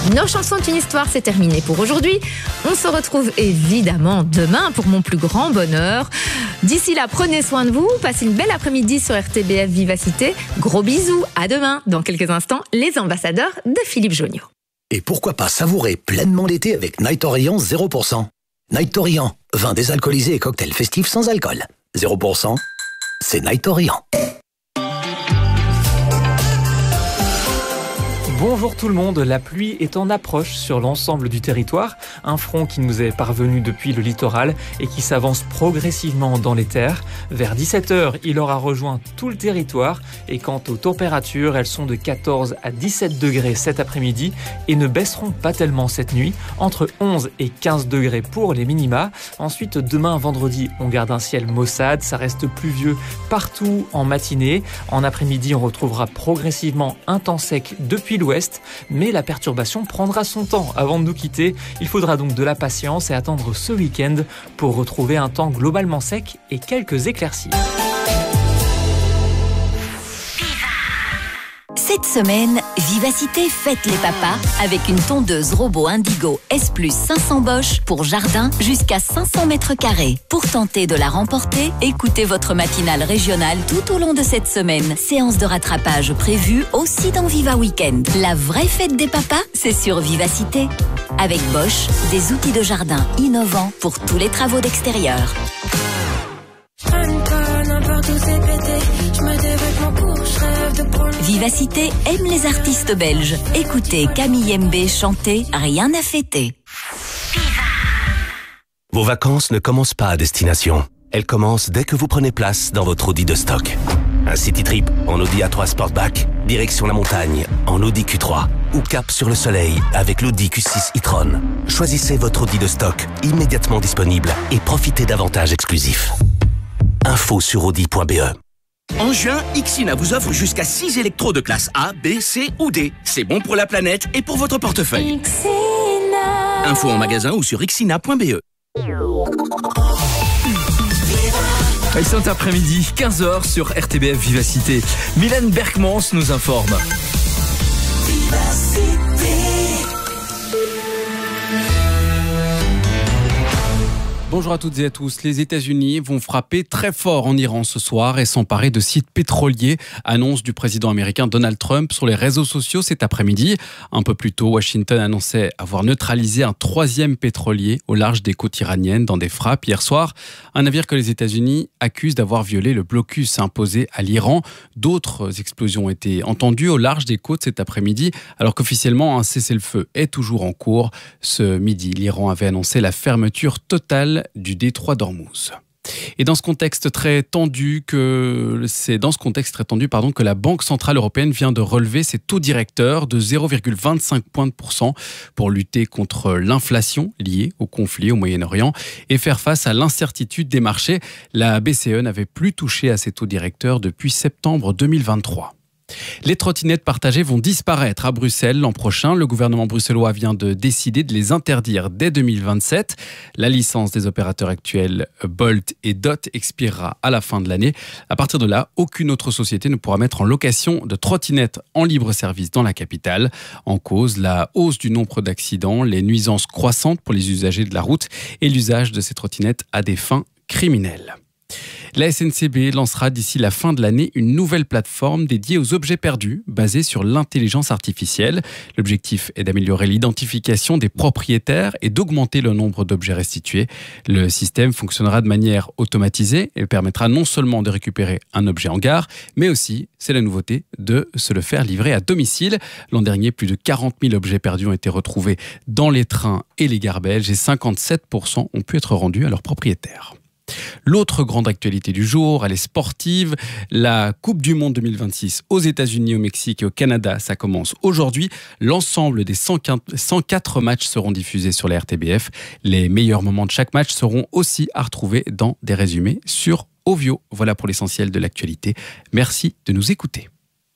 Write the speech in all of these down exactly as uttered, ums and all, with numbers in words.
Nos chansons d'une histoire, c'est terminé pour aujourd'hui. On se retrouve évidemment demain pour mon plus grand bonheur. D'ici là, prenez soin de vous, passez une belle après-midi sur R T B F Vivacité. Gros bisous, à demain. Dans quelques instants, les ambassadeurs de Philippe Jonniot. Et pourquoi pas savourer pleinement l'été avec Night Orient zéro pour cent. Night Orient, vin désalcoolisé et cocktail festif sans alcool. zéro pour cent, c'est Night Orient. Bonjour tout le monde, la pluie est en approche sur l'ensemble du territoire. Un front qui nous est parvenu depuis le littoral et qui s'avance progressivement dans les terres. Vers dix-sept heures, il aura rejoint tout le territoire. Et quant aux températures, elles sont de quatorze à dix-sept degrés cet après-midi et ne baisseront pas tellement cette nuit, entre onze et quinze degrés pour les minima. Ensuite, demain vendredi, on garde un ciel maussade, ça reste pluvieux partout en matinée. En après-midi, on retrouvera progressivement un temps sec depuis l'ouest. Ouest, mais la perturbation prendra son temps avant de nous quitter. Il faudra donc de la patience et attendre ce week-end pour retrouver un temps globalement sec et quelques éclaircies. Cette semaine, Vivacité fête les papas avec une tondeuse robot Indigo S plus cinq cents Bosch pour jardin jusqu'à cinq cents mètres carrés. Pour tenter de la remporter, écoutez votre matinale régionale tout au long de cette semaine. Séance de rattrapage prévue aussi dans Viva Weekend. La vraie fête des papas, c'est sur Vivacité. Avec Bosch, des outils de jardin innovants pour tous les travaux d'extérieur. Vivacité aime les artistes belges. Écoutez Camille Mbé chanter Rien à fêter. Vos vacances ne commencent pas à destination. Elles commencent dès que vous prenez place dans votre Audi de stock. Un city trip en Audi A trois Sportback, direction la montagne en Audi Q trois ou cap sur le soleil avec l'Audi Q six e-tron. Choisissez votre Audi de stock immédiatement disponible et profitez d'avantages exclusifs. Info sur audi point b e. En juin, Ixina vous offre jusqu'à six électros de classe A, B, C ou D. C'est bon pour la planète et pour votre portefeuille. Ixina. Info en magasin ou sur ixina point b e. Cet après-midi, quinze heures sur R T B F Vivacité. Mylène Berkmans nous informe. Vivacité. Bonjour à toutes et à tous. Les États-Unis vont frapper très fort en Iran ce soir et s'emparer de sites pétroliers. Annonce du président américain Donald Trump sur les réseaux sociaux cet après-midi. Un peu plus tôt, Washington annonçait avoir neutralisé un troisième pétrolier au large des côtes iraniennes dans des frappes hier soir. Un navire que les États-Unis accusent d'avoir violé le blocus imposé à l'Iran. D'autres explosions ont été entendues au large des côtes cet après-midi, alors qu'officiellement un cessez-le-feu est toujours en cours. Ce midi, l'Iran avait annoncé la fermeture totale du détroit d'Ormuz. Et dans ce contexte très tendu que c'est dans ce contexte très tendu pardon que la Banque centrale européenne vient de relever ses taux directeurs de zéro virgule vingt-cinq points de pourcent pour lutter contre l'inflation liée au conflit au Moyen-Orient et faire face à l'incertitude des marchés. La B C E n'avait plus touché à ses taux directeurs depuis septembre deux mille vingt-trois. Les trottinettes partagées vont disparaître à Bruxelles l'an prochain. Le gouvernement bruxellois vient de décider de les interdire dès deux mille vingt-sept. La licence des opérateurs actuels Bolt et Dot expirera à la fin de l'année. À partir de là, aucune autre société ne pourra mettre en location de trottinettes en libre service dans la capitale. En cause, la hausse du nombre d'accidents, les nuisances croissantes pour les usagers de la route et l'usage de ces trottinettes à des fins criminelles. La S N C B lancera d'ici la fin de l'année une nouvelle plateforme dédiée aux objets perdus, basée sur l'intelligence artificielle. L'objectif est d'améliorer l'identification des propriétaires et d'augmenter le nombre d'objets restitués. Le système fonctionnera de manière automatisée et permettra non seulement de récupérer un objet en gare, mais aussi, c'est la nouveauté, de se le faire livrer à domicile. L'an dernier, plus de quarante mille objets perdus ont été retrouvés dans les trains et les gares belges et cinquante-sept pour cent ont pu être rendus à leurs propriétaires. L'autre grande actualité du jour, elle est sportive. La Coupe du Monde deux mille vingt-six aux États-Unis, au Mexique et au Canada, ça commence aujourd'hui. L'ensemble des cent quatre matchs seront diffusés sur la R T B F. Les meilleurs moments de chaque match seront aussi à retrouver dans des résumés sur Ovio. Voilà pour l'essentiel de l'actualité. Merci de nous écouter.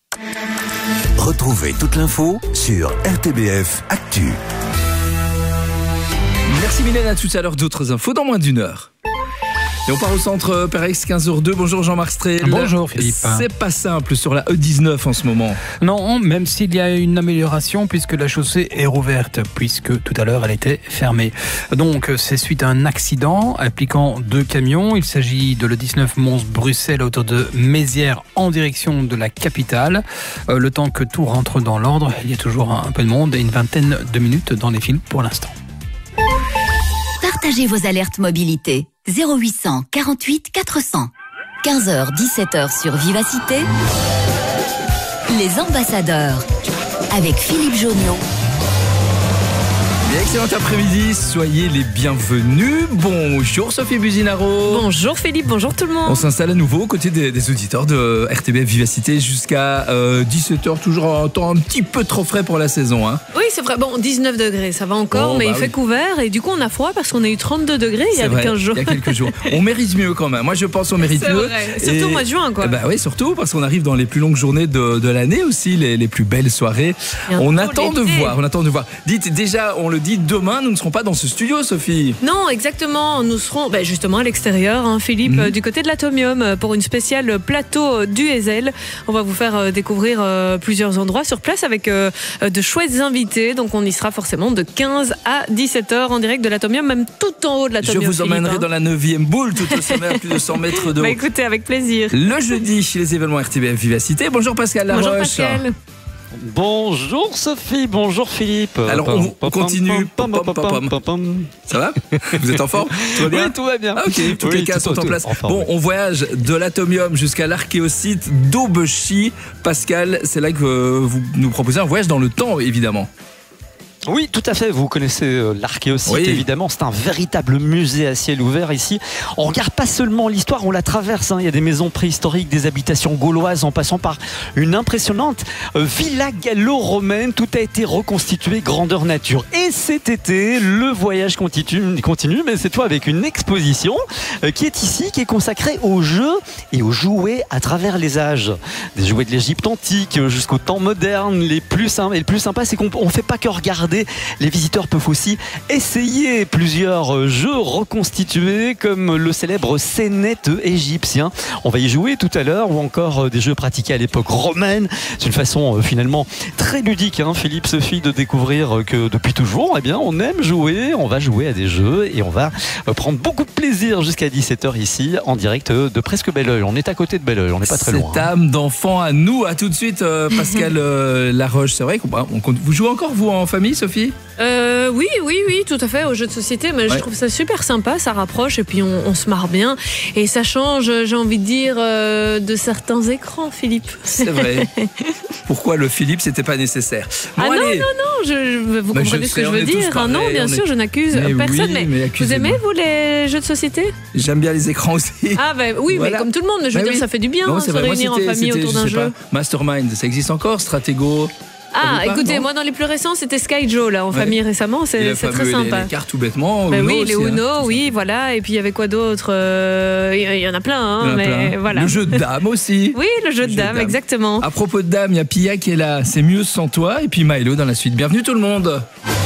Retrouvez toute l'info sur R T B F Actu. Merci Mylène, à tout à l'heure, d'autres infos dans moins d'une heure. Et on part au centre Perex quinze heures deux. Bonjour Jean-Marc Strel. Bonjour Philippe. C'est pas simple sur la E dix-neuf en ce moment. Non, même s'il y a une amélioration puisque la chaussée est rouverte, puisque tout à l'heure elle était fermée. Donc c'est suite à un accident impliquant deux camions. Il s'agit de l'E dix-neuf Mons-Bruxelles à hauteur de Mézières en direction de la capitale. Euh, le temps que tout rentre dans l'ordre, il y a toujours un peu de monde et une vingtaine de minutes dans les fils pour l'instant. Partagez vos alertes mobilité. zéro huit cent quarante-huit quatre cents. quinze heures dix-sept heures sur Vivacité. Les ambassadeurs avec Philippe Jonion. Excellent après-midi, soyez les bienvenus. Bonjour Sophie Buzinaro. Bonjour Philippe, bonjour tout le monde. On s'installe à nouveau aux côtés des, des auditeurs de R T B F Vivacité jusqu'à euh, dix-sept heures, toujours un temps un petit peu trop frais pour la saison. Hein. Oui, c'est vrai, bon, dix-neuf degrés, ça va encore, oh, mais bah il oui. fait couvert et du coup on a froid parce qu'on a eu trente-deux degrés il y a vrai, quinze jours. Il y a quelques jours. On mérite mieux quand même, moi je pense qu'on mérite c'est mieux. Vrai. Surtout et, au mois de juin quoi. Bah oui, surtout parce qu'on arrive dans les plus longues journées de, de l'année aussi, les, les plus belles soirées. On attend de voir, on attend de voir. Dites déjà, on le dit, demain nous ne serons pas dans ce studio, Sophie. Non, exactement. Nous serons ben justement à l'extérieur, hein, Philippe, mmh. du côté de l'Atomium, pour une spéciale plateau du Hazel. On va vous faire découvrir euh, plusieurs endroits sur place avec euh, de chouettes invités. Donc on y sera forcément de quinze à dix-sept heures en direct de l'Atomium, même tout en haut de l'Atomium. Je vous emmènerai Philippe, hein. dans la neuvième boule, tout au sommet à plus de cent mètres de haut. Bah écoutez, avec plaisir. Le jeudi, les événements R T B F Vivacité. Bonjour Pascal Laroche. Bonjour Pascal. Bonjour Sophie, bonjour Philippe. Alors on, on continue. Pom, pom, pom, pom, pom. Ça va? Vous êtes en forme? Tout va bien? Oui, tout va bien. Ah, ok, toutes oui, les cases sont en place. En bon, on voyage de l'Atomium jusqu'à l'archéosite d'Aubechy. Pascal, c'est là que vous nous proposez un voyage dans le temps, évidemment. Oui, tout à fait. Vous connaissez euh, l'archéosite, oui. Évidemment. C'est un véritable musée à ciel ouvert ici. On regarde pas seulement l'histoire, on la traverse. Hein. Il y a des maisons préhistoriques, des habitations gauloises, en passant par une impressionnante euh, villa gallo-romaine. Tout a été reconstitué grandeur nature. Et cet été, le voyage continue, continue mais cette fois avec une exposition euh, qui est ici, qui est consacrée aux jeux et aux jouets à travers les âges. Des jouets de l'Égypte antique jusqu'au temps moderne. Les plus sympas, et le plus sympa, c'est qu'on ne fait pas que regarder. Les visiteurs peuvent aussi essayer plusieurs jeux reconstitués comme le célèbre Sénet égyptien. On va y jouer tout à l'heure ou encore des jeux pratiqués à l'époque romaine. C'est une façon finalement très ludique, hein, Philippe, Sophie, de découvrir que depuis toujours, eh bien, on aime jouer, on va jouer à des jeux et on va prendre beaucoup de plaisir jusqu'à dix-sept heures ici en direct de presque Belleuil. On est à côté de Belleuil, on n'est pas très loin. Cette âme d'enfant à nous, à tout de suite, euh, Pascal euh, Laroche. C'est vrai qu'on on, vous jouez encore vous en famille, Sophie? euh, Oui, oui, oui, tout à fait, aux jeux de société. Mais ouais. Je trouve ça super sympa, ça rapproche et puis on, on se marre bien. Et ça change, j'ai envie de dire, euh, de certains écrans, Philippe. C'est vrai. Pourquoi le Philippe, c'était pas nécessaire? Bon, ah allez. non, non, non, je, vous bah, comprenez je ce que sais, je veux dire. Ah non, bien sûr, est... je n'accuse mais personne. Oui, mais, mais vous aimez, vous, les jeux de société? J'aime bien les écrans aussi. Ah bah oui, voilà. Mais comme tout le monde, mais je veux bah, dire, oui. Ça fait du bien, non, hein, se vrai. réunir Moi, en famille autour d'un jeu. Pas, Mastermind, ça existe encore? Stratego? Ah, écoutez, pas, moi dans les plus récents, c'était Sky Joe là en ouais. famille récemment, c'est très sympa. Les, les cartes tout bêtement. Ben Uno oui, aussi, les Uno, hein, oui, voilà. Et puis il y avait quoi d'autre? Il euh, y, y en a plein, hein, y en a mais plein. Voilà. Le jeu de dames aussi. Oui, le jeu, le de, jeu dames, de dames, exactement. À propos de dames, il y a Pia qui est là. C'est mieux sans toi. Et puis Milo dans la suite. Bienvenue tout le monde.